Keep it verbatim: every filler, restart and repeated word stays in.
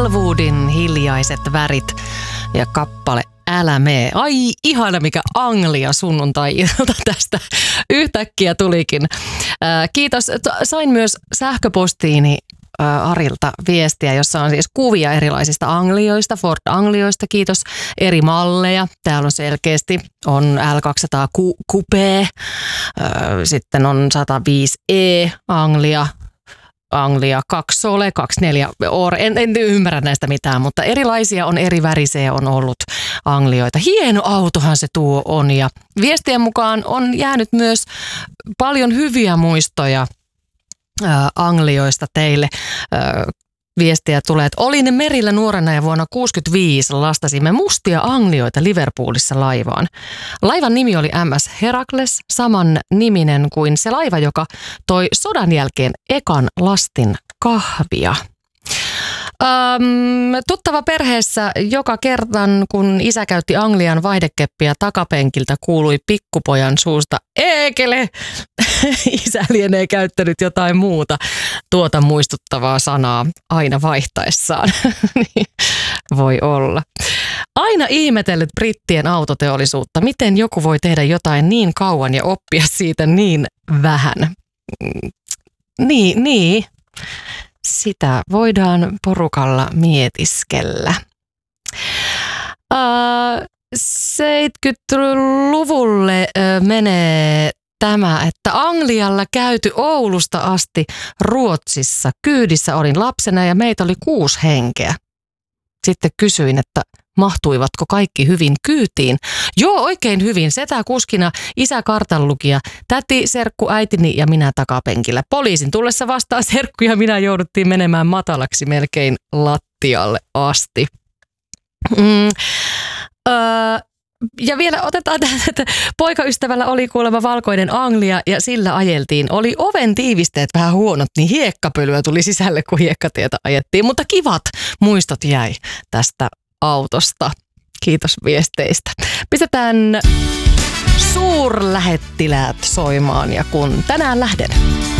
Elwoodin Hiljaiset värit ja kappale Älä mee. Ai ihana mikä Anglia sunnuntai-ilta tästä yhtäkkiä tulikin. Ää, kiitos. Sain myös sähköpostiini ää, Arilta viestiä, jossa on siis kuvia erilaisista Anglioista, Ford Anglioista. Kiitos. Eri malleja. Täällä on selkeästi on L kaksisataa Coupé, sitten on sata viisi E Anglia. Anglia kaksi Sole, kaksi neljä Or. En, en ymmärrä näistä mitään, mutta erilaisia on, eri värisiä on ollut Anglioita. Hieno autohan se tuo on ja viestien mukaan on jäänyt myös paljon hyviä muistoja ää, Anglioista teille. Ää, viestiä tulee, että olin merillä nuorena ja vuonna kuusikymmentäviisi lastasimme mustia Anglioita Liverpoolissa laivaan. Laivan nimi oli M S Herakles, saman niminen kuin se laiva, joka toi sodan jälkeen ekan lastin kahvia. Ähm, tuttava perheessä joka kertan, kun isä käytti Anglian vaihdekeppiä takapenkiltä, kuului pikkupojan suusta eekele. Isä lienee käyttänyt jotain muuta tuota muistuttavaa sanaa aina vaihtaessaan. Niin, voi olla. Aina ihmetellyt brittien autoteollisuutta. Miten joku voi tehdä jotain niin kauan ja oppia siitä niin vähän? Niin, niin. Sitä voidaan porukalla mietiskellä. Uh, seitsemänkymmentäluvulle uh, menee tämä, että Anglialla käyty Oulusta asti Ruotsissa. Kyydissä olin lapsena ja meitä oli kuusi henkeä. Sitten kysyin, että mahtuivatko kaikki hyvin kyytiin? Joo, oikein hyvin. Setä kuskina, isä kartanlukija, täti, serkku, äitini ja minä takapenkillä. Poliisin tullessa vastaan serkku ja minä jouduttiin menemään matalaksi melkein lattialle asti. Mm, öö, ja vielä otetaan tähän, että poikaystävällä oli kuulemma valkoinen Anglia ja sillä ajeltiin. Oli oven tiivisteet vähän huonot, niin hiekkapölyä tuli sisälle, kun hiekkatietä ajettiin. Mutta kivat muistot jäi tästä autosta. Kiitos viesteistä. Pistetään suurlähettiläät soimaan ja kun tänään lähden.